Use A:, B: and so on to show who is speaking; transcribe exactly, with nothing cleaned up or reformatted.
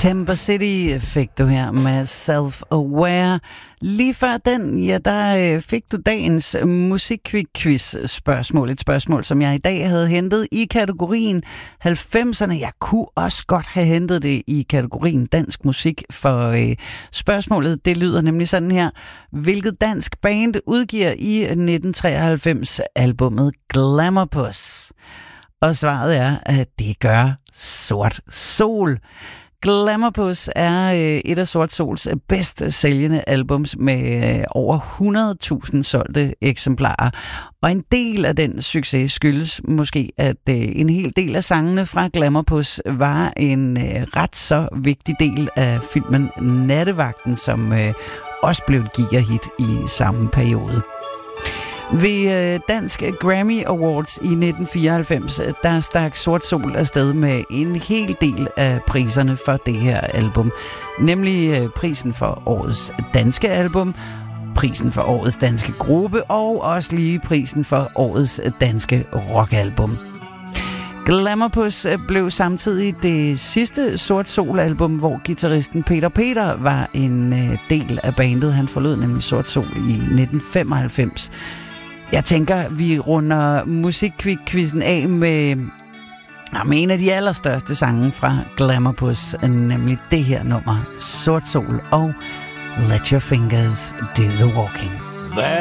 A: Timber City fik du her med Self-Aware. Lige før den, ja, der fik du dagens musikquiz-spørgsmål. Et spørgsmål, som jeg i dag havde hentet i kategorien halvfemserne. Jeg kunne også godt have hentet det i kategorien dansk musik, for øh, spørgsmålet, det lyder nemlig sådan her. Hvilket dansk band udgiver i nitten treoghalvfems albumet Glamourpuss? Og svaret er, at det gør Sort Sol. Glamourpuss er øh, et af Sort Sols bedst sælgende albums med øh, over hundrede tusind solgte eksemplarer. Og en del af den succes skyldes måske, at øh, en hel del af sangene fra Glamourpuss var en øh, ret så vigtig del af filmen Nattevagten, som øh, også blev et gigahit i samme periode. Ved øh, Dansk Grammy Awards i nitten fireoghalvfems, der stak Sort Sol afsted med en hel del af priserne for det her album. Nemlig øh, prisen for årets danske album, prisen for årets danske gruppe og også lige prisen for årets danske rockalbum. Glamourpuss blev samtidig det sidste Sort Sol-album, hvor guitaristen Peter Peter var en øh, del af bandet. Han forlod nemlig Sort Sol i nitten femoghalvfems. Jeg tænker, vi runder musikquizzen af med, med en af de allerstørste sange fra Glamourpuss, nemlig det her nummer, Sort Sol og Let Your Fingers Do The Walking.